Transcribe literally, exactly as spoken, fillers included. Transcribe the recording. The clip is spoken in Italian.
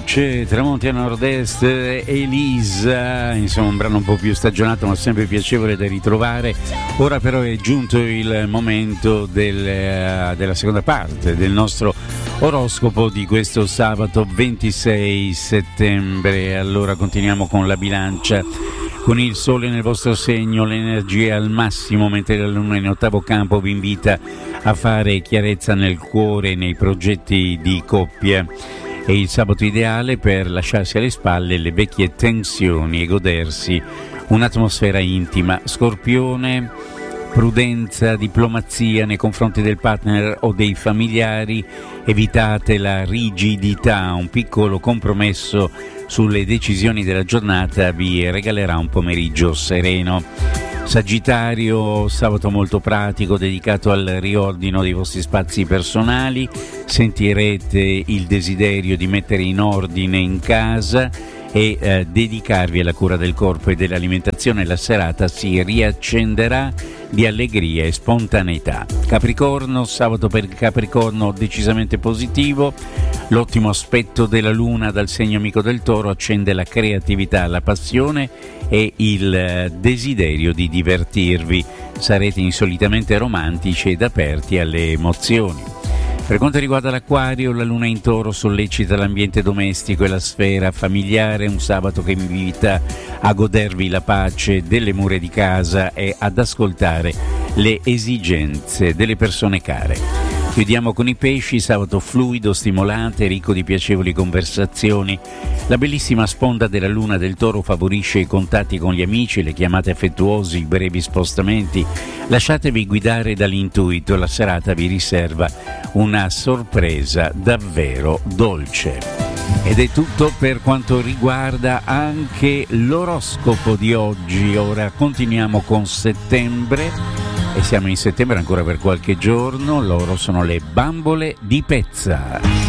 Dolce, tramonti a nord-est, Elisa, insomma un brano un po' più stagionato ma sempre piacevole da ritrovare. Ora però è giunto il momento del, della seconda parte del nostro oroscopo di questo sabato ventisei settembre. Allora continuiamo con la bilancia, con il sole nel vostro segno, l'energia al massimo, mentre la luna in ottavo campo vi invita a fare chiarezza nel cuore e nei progetti di coppia. È il sabato ideale per lasciarsi alle spalle le vecchie tensioni e godersi un'atmosfera intima. Scorpione, prudenza, diplomazia nei confronti del partner o dei familiari, evitate la rigidità, un piccolo compromesso sulle decisioni della giornata vi regalerà un pomeriggio sereno. Sagittario, sabato molto pratico dedicato al riordino dei vostri spazi personali, sentirete il desiderio di mettere in ordine in casa e eh, dedicarvi alla cura del corpo e dell'alimentazione. La serata si riaccenderà di allegria e spontaneità. Capricorno, sabato per Capricorno decisamente positivo, l'ottimo aspetto della luna dal segno amico del Toro accende la creatività, la passione e il desiderio di divertirvi. Sarete insolitamente romantici ed aperti alle emozioni. Per quanto riguarda l'Acquario, la luna in Toro sollecita l'ambiente domestico e la sfera familiare, un sabato che invita a godervi la pace delle mura di casa e ad ascoltare le esigenze delle persone care. Chiudiamo con i Pesci, sabato fluido, stimolante, ricco di piacevoli conversazioni. La bellissima sponda della luna del Toro favorisce i contatti con gli amici, le chiamate affettuose, i brevi spostamenti. Lasciatevi guidare dall'intuito, la serata vi riserva una sorpresa davvero dolce. Ed è tutto per quanto riguarda anche l'oroscopo di oggi. Ora continuiamo con settembre. E siamo in settembre ancora per qualche giorno, loro sono le Bambole di Pezza.